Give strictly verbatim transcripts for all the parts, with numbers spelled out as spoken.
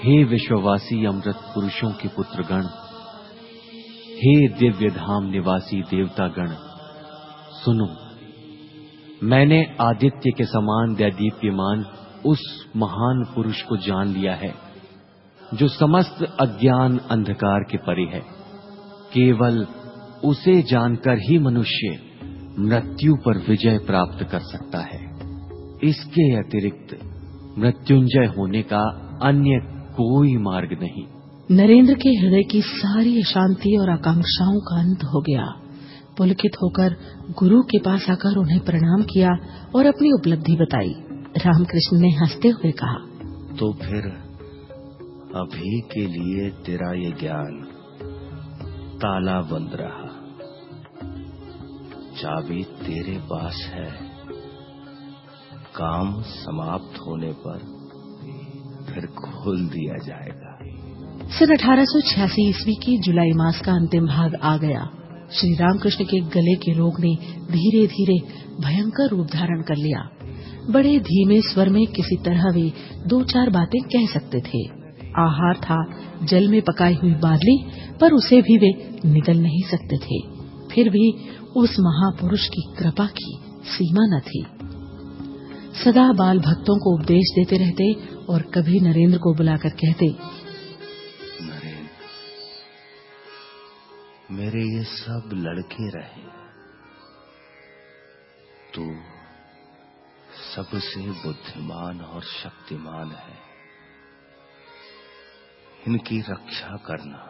हे विश्ववासी अमृत पुरुषों के पुत्रगण, हे दिव्य धाम निवासी देवतागण, सुनो, मैंने आदित्य के समान दैदीप्यमान उस महान पुरुष को जान लिया है जो समस्त अज्ञान अंधकार के परे है। केवल उसे जानकर ही मनुष्य मृत्यु पर विजय प्राप्त कर सकता है। इसके अतिरिक्त मृत्युंजय होने का अन्य कोई मार्ग नहीं। नरेंद्र के हृदय की सारी अशांति और आकांक्षाओं का अंत हो गया। पुलकित होकर गुरु के पास आकर उन्हें प्रणाम किया और अपनी उपलब्धि बताई। रामकृष्ण ने हंसते हुए कहा, तो फिर अभी के लिए तेरा ये ज्ञान ताला बंद रहा, चाबी तेरे पास है। काम समाप्त होने पर फिर खोल दिया जाएगा। सन अठारह सौ छियासी ईस्वी की जुलाई मास का अंतिम भाग आ गया। श्री रामकृष्ण के गले के रोग ने धीरे धीरे भयंकर रूप धारण कर लिया। बड़े धीमे स्वर में किसी तरह वे दो चार बातें कह सकते थे। आहार था जल में पकाई हुई बार्ली, पर उसे भी वे निगल नहीं सकते थे। फिर भी उस महापुरुष की कृपा की सीमा न थी। सदा बाल भक्तों को उपदेश देते रहते और कभी नरेंद्र को बुलाकर कहते, नरेंद्र, मेरे ये सब लड़के रहे, तू सबसे बुद्धिमान और शक्तिमान है। इनकी रक्षा करना,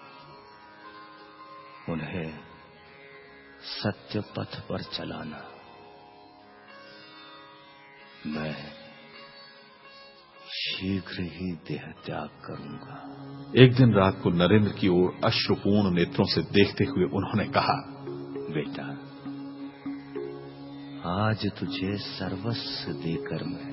उन्हें सत्य पथ पर चलाना। मैं शीघ्र ही देह त्याग करूंगा। एक दिन रात को नरेंद्र की ओर अश्रुपूर्ण नेत्रों से देखते हुए उन्होंने कहा, बेटा, आज तुझे सर्वस्व देकर मैं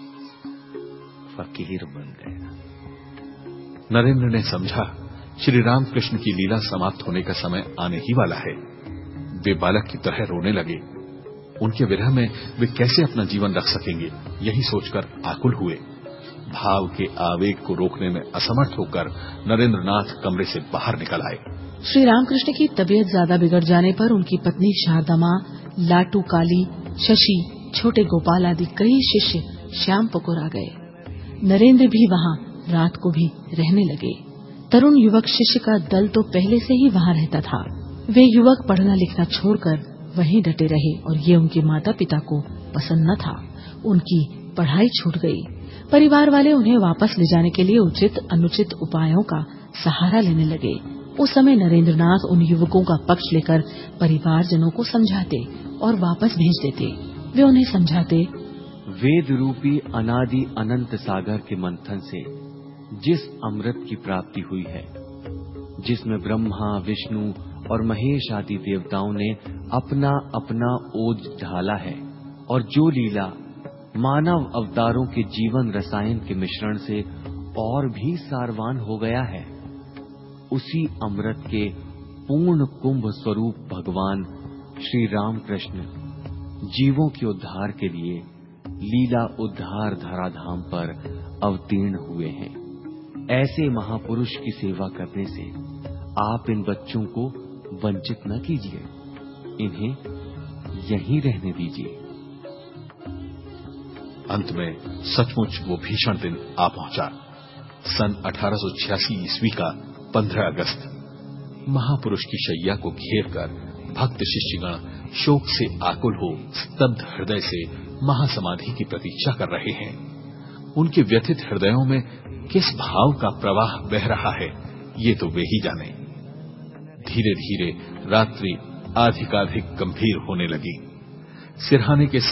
फकीर बन गया। नरेंद्र ने समझा श्री रामकृष्ण की लीला समाप्त होने का समय आने ही वाला है। वे बालक की तरह रोने लगे। उनके विरह में वे कैसे अपना जीवन रख सकेंगे, यही सोचकर आकुल हुए। भाव के आवेग को रोकने में असमर्थ होकर नरेंद्रनाथ कमरे से बाहर निकल आए। श्री रामकृष्ण की तबीयत ज्यादा बिगड़ जाने पर उनकी पत्नी शारदा माँ, लाटू काली, शशि, छोटे गोपाल आदि कई शिष्य श्यामपुकुर आ गए। नरेंद्र भी वहाँ रात को भी रहने लगे। तरुण युवक शिष्य का दल तो पहले से ही वहाँ रहता था। वे युवक पढ़ना लिखना छोड़कर वहीं डटे रहे और ये उनके माता पिता को पसंद न था। उनकी पढ़ाई छूट गई। परिवार वाले उन्हें वापस ले जाने के लिए उचित अनुचित उपायों का सहारा लेने लगे। उस समय नरेंद्रनाथ उन युवकों का पक्ष लेकर परिवारजनों को समझाते और वापस भेज देते। वे उन्हें समझाते, वेद रूपी अनादि अनंत सागर के मंथन से जिस अमृत की प्राप्ति हुई है, जिसमें ब्रह्मा, विष्णु और महेश आदि देवताओं ने अपना अपना ओज ढाला है, और जो लीला मानव अवतारों के जीवन रसायन के मिश्रण से और भी सारवान हो गया है, उसी अमृत के पूर्ण कुंभ स्वरूप भगवान श्री रामकृष्ण जीवों के उद्धार के लिए लीला उद्धार धराधाम पर अवतीर्ण हुए हैं। ऐसे महापुरुष की सेवा करने से आप इन बच्चों को वंचित न कीजिए, इन्हें यहीं रहने दीजिए। अंत में सचमुच वो भीषण दिन आ पहुंचा। सन अठारह सौ छियासी ईस्वी का पंद्रह अगस्त। महापुरुष की शैया को घेरकर भक्त शिष्यगण शोक से आकुल हो स्तब्ध हृदय से महासमाधि की प्रतीक्षा कर रहे हैं। उनके व्यथित हृदयों में किस भाव का प्रवाह बह रहा है, ये तो वे ही जाने। धीरे धीरे रात्रि अधिकाधिक गंभीर होने लगी। सिरहाने के